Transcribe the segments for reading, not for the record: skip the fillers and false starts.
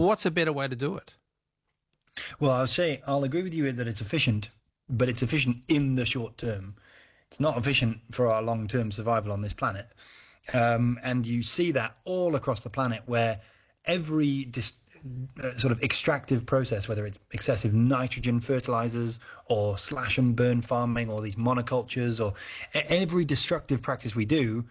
What's a better way to do it? Well, I'll agree with you that it's efficient, but it's efficient in the short term. It's not efficient for our long-term survival on this planet. And you see that all across the planet, where every sort of extractive process, whether it's excessive nitrogen fertilizers or slash and burn farming or these monocultures, or every destructive practice we do,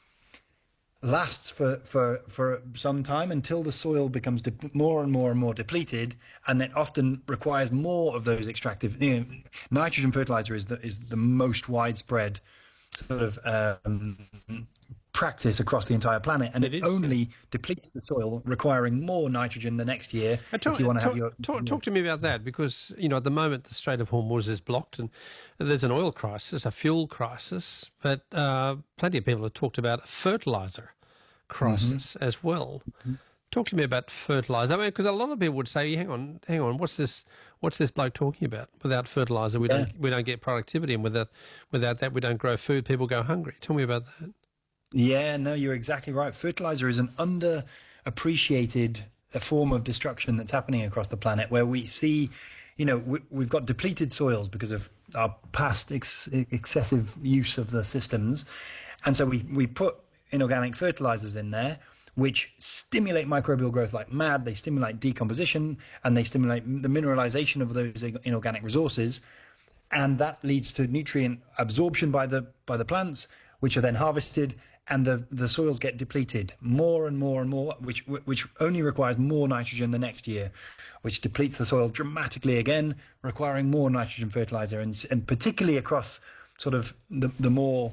lasts for some time until the soil becomes more and more depleted, and then often requires more of those extractive. Nitrogen fertilizer is the most widespread sort of practice across the entire planet, and it only depletes the soil, requiring more nitrogen the next year. If you want to have your talk to me about that, because at the moment the Strait of Hormuz is blocked, and there's an oil crisis, a fuel crisis, but plenty of people have talked about a fertilizer crisis as well. Talk to me about fertilizer. I mean, because a lot of people would say, "Hang on, what's this bloke talking about? Without fertilizer, we don't get productivity, and without that, we don't grow food. People go hungry." Tell me about that. Yeah, no, you're exactly right. Fertilizer is an underappreciated form of destruction that's happening across the planet, where we see, we've got depleted soils because of our past excessive use of the systems. And so we put inorganic fertilizers in there, which stimulate microbial growth like mad. They stimulate decomposition, and they stimulate the mineralization of those inorganic resources. And that leads to nutrient absorption by the plants, which are then harvested, and the soils get depleted more and more and more, which only requires more nitrogen the next year, which depletes the soil dramatically again, requiring more nitrogen fertilizer, and particularly across sort of the more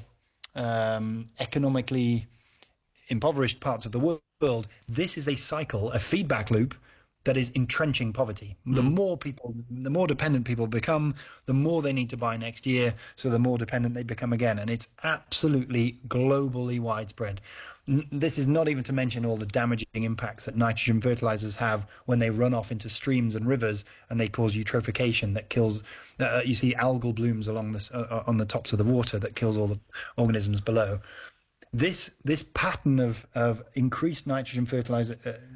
economically impoverished parts of the world. This is a cycle, a feedback loop that is entrenching poverty. The more dependent people become, the more they need to buy next year, so the more dependent they become again. And it's absolutely globally widespread. This is not even to mention all the damaging impacts that nitrogen fertilizers have when they run off into streams and rivers, and they cause eutrophication that kills. You see algal blooms along on the tops of the water that kills all the organisms below. This pattern of increased nitrogen fertilizer,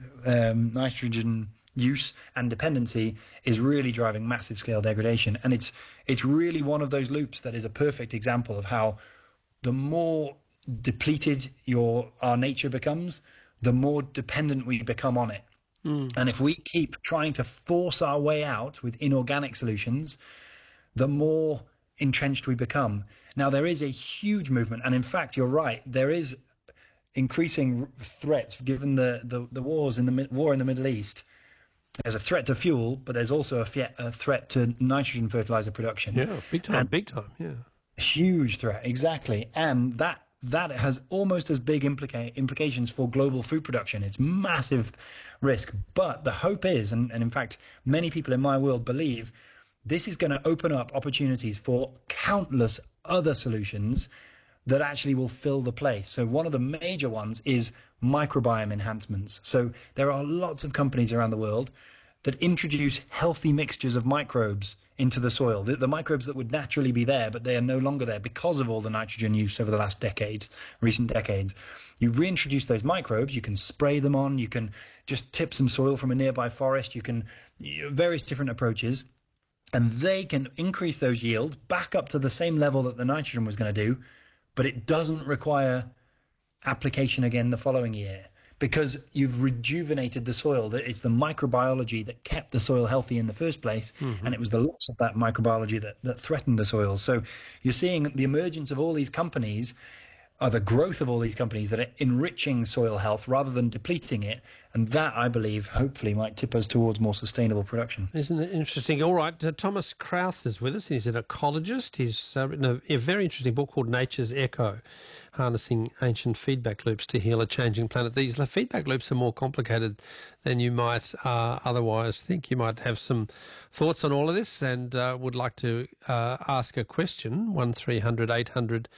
nitrogen use and dependency is really driving massive scale degradation, and it's really one of those loops that is a perfect example of how the more depleted our nature becomes, the more dependent we become on it. And if we keep trying to force our way out with inorganic solutions, the more entrenched we become. Now, there is a huge movement, and in fact, you're right, there is increasing threats given the wars in the war in the Middle East. There's a threat to fuel, but there's also a threat to nitrogen fertilizer production. Yeah, big time, yeah. Huge threat, exactly. And that has almost as big implications for global food production. It's massive risk. But the hope is, and in fact, many people in my world believe, this is going to open up opportunities for countless other solutions that actually will fill the place. So one of the major ones is microbiome enhancements. So there are lots of companies around the world that introduce healthy mixtures of microbes into the soil, the microbes that would naturally be there, but they are no longer there because of all the nitrogen use over the last recent decades. You reintroduce those microbes, you can spray them on, you can just tip some soil from a nearby forest, various different approaches, and they can increase those yields back up to the same level that the nitrogen was going to do, but it doesn't require application again the following year because you've rejuvenated the soil. It's the microbiology that kept the soil healthy in the first place, and it was the loss of that microbiology that threatened the soil. So you're seeing the emergence of all these companies, or the growth of all these companies that are enriching soil health rather than depleting it. And that, I believe, hopefully might tip us towards more sustainable production. Isn't it interesting? All right, Thomas Krauth is with us. He's an ecologist. He's written a very interesting book called Nature's Echo, Harnessing Ancient Feedback Loops to Heal a Changing Planet. These feedback loops are more complicated than you might otherwise think. You might have some thoughts on all of this and would like to ask a question. 1300 800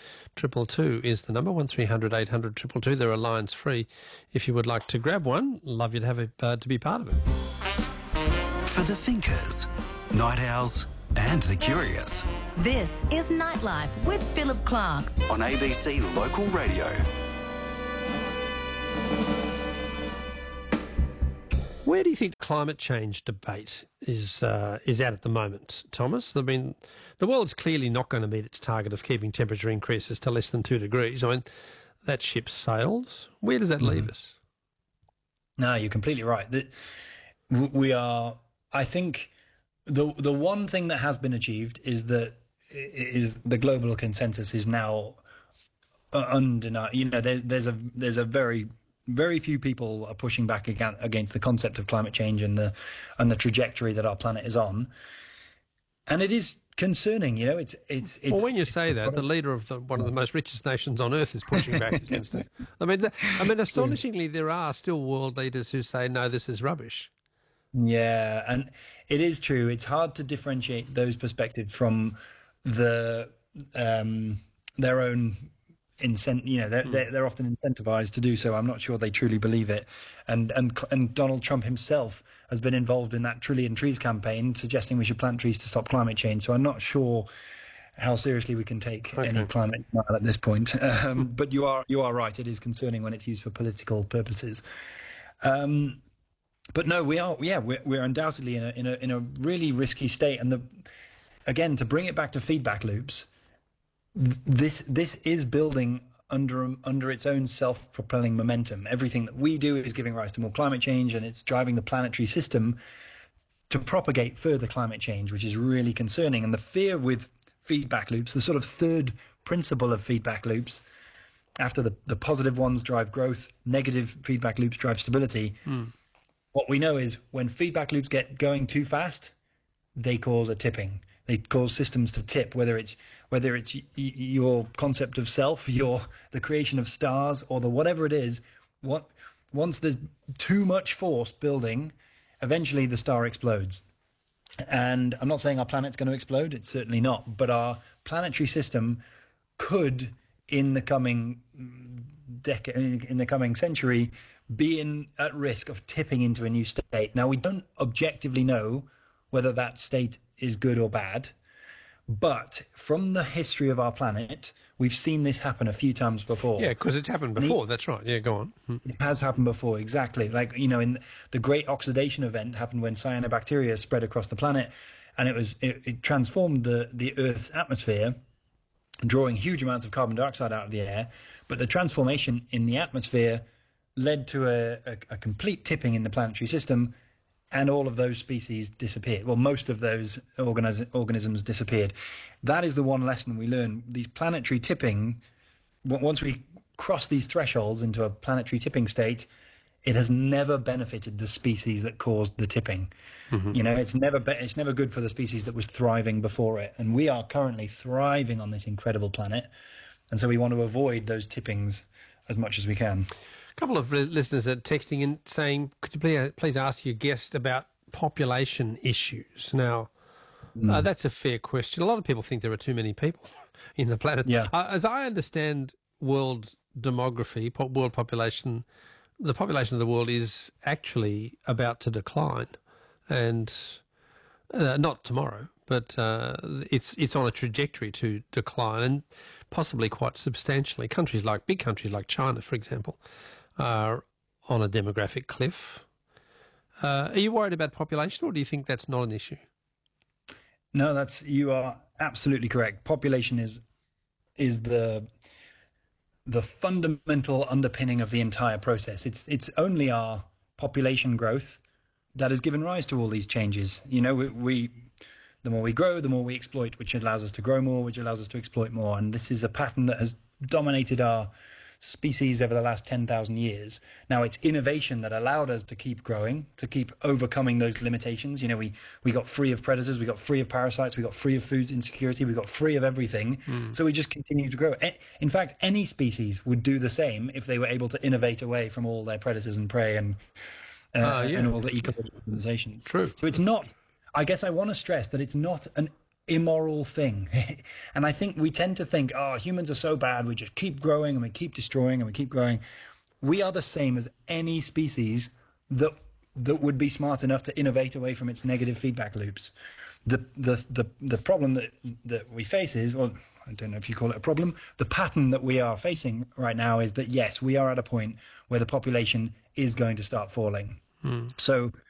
222 is the number, 1300 800 222. There are lines free if you would like to grab one. Love you to have it, to be part of it. For the thinkers, night owls and the curious. This is Nightlife with Philip Clark On ABC Local Radio. Where do you think climate change debate is out at the moment, Thomas. I mean, the world's clearly not going to meet its target of keeping temperature increases to less than 2 degrees. I mean, that ship sailed. Where does that leave us? No, you're completely right. We are. I think the one thing that has been achieved is that the global consensus is now undeniable. You know, there's a very few people are pushing back against the concept of climate change and the trajectory that our planet is on, and it is concerning. You know, it's. Well, when you say that, the leader of one of the most richest nations on earth is pushing back against it. I mean, astonishingly, there are still world leaders who say no, this is rubbish. Yeah, and it is true. It's hard to differentiate those perspectives from their own they're often incentivized to do so. I'm not sure they truly believe it. And Donald Trump himself has been involved in that Trillion Trees campaign, suggesting we should plant trees to stop climate change. So I'm not sure how seriously we can take any climate denial at this point. But you are right. It is concerning when it's used for political purposes. But no, we're undoubtedly in a really risky state. And again, to bring it back to feedback loops, this is building under its own self-propelling momentum. Everything that we do is giving rise to more climate change, and it's driving the planetary system to propagate further climate change, which is really concerning. And the fear with feedback loops, the sort of third principle of feedback loops, after the positive ones drive growth, negative feedback loops drive stability. What we know is when feedback loops get going too fast, they cause a tipping. They cause systems to tip, whether it's your concept of self, the creation of stars, or whatever it is. Once there's too much force building, eventually the star explodes. And I'm not saying our planet's going to explode. It's certainly not. But our planetary system could, in the coming century, be at risk of tipping into a new state. Now, we don't objectively know whether that state is good or bad, but from the history of our planet, we've seen this happen a few times before. Yeah, because it's happened before. That's right. Yeah, go on. It has happened before, exactly. Like, you know, in the Great Oxidation Event happened when cyanobacteria spread across the planet, and it transformed the Earth's atmosphere, drawing huge amounts of carbon dioxide out of the air. But the transformation in the atmosphere led to a complete tipping in the planetary system, and all of those species disappeared. Well, most of those organisms disappeared. That is the one lesson we learn. These planetary tipping, once we cross these thresholds into a planetary tipping state, it has never benefited the species that caused the tipping. Mm-hmm. You know, it's never good for the species that was thriving before it. And we are currently thriving on this incredible planet. And so we want to avoid those tippings as much as we can. A couple of listeners are texting in saying, could you please ask your guest about population issues? Now, that's a fair question. A lot of people think there are too many people in the planet. Yeah. As I understand world demography, world population, the population of the world is actually about to decline. And not tomorrow, but it's on a trajectory to decline, and possibly quite substantially. Big countries like China, for example, are on a demographic cliff. Are you worried about population, or do you think that's not an issue? No, you are absolutely correct. Population is the fundamental underpinning of the entire process. It's only our population growth that has given rise to all these changes. You know, the more we grow, the more we exploit, which allows us to grow more, which allows us to exploit more. And this is a pattern that has dominated our species over the last 10,000 years. Now, it's innovation that allowed us to keep growing, to keep overcoming those limitations. You know, we got free of predators, we got free of parasites, we got free of food insecurity, we got free of everything. So we just continue to grow. In fact, any species would do the same if they were able to innovate away from all their predators and prey and all the ecological limitations. True. So it's not, I guess I want to stress that it's not an immoral thing. And I think we tend to think, humans are so bad, we just keep growing and we keep destroying and we keep growing. We are the same as any species that would be smart enough to innovate away from its negative feedback loops. The problem that we face is, well, I don't know if you call it a problem, the pattern that we are facing right now is that, yes, we are at a point where the population is going to start falling. So